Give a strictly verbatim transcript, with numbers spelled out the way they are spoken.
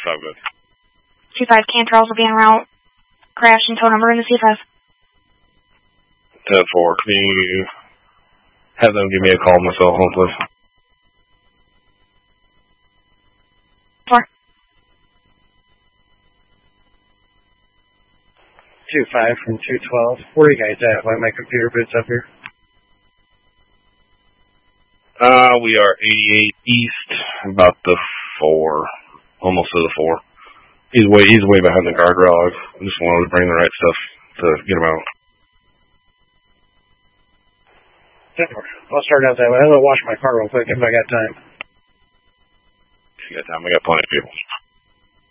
all good. two five Cantrells will be en route. Crash and tow number in the C five. ten four, can you have them give me a call on my cell phone, please? Four. two five from two twelve. Where are you guys at? Why my computer boots up here? Uh, we are eighty-eight east, about the four, almost to the four. He's way, he's way behind the guardrail. I just wanted to bring the right stuff to get him out. I'll start out that way. I'm going to wash my car real quick if I got time. If you got time, I got plenty of people.